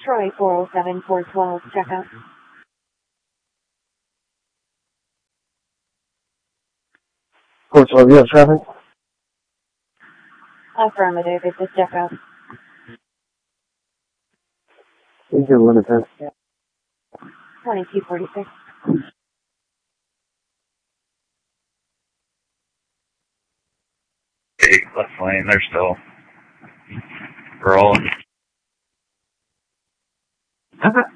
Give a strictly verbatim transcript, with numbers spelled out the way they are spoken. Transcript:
Troy four oh seven four twelve, checkout. four twelve, you have traffic? Affirmative, it's a checkout. You can limit that. twenty-two forty-six. Okay, left lane, they're still rolling.